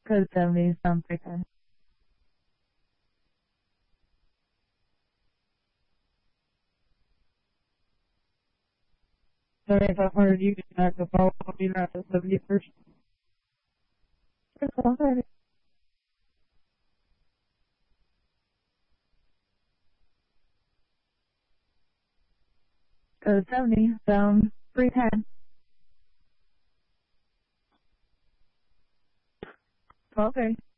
Code 70, sound frequency. Sorry, 500, you can have to follow up you at the 71st. It's already. Code 70, sound 310. 12:30.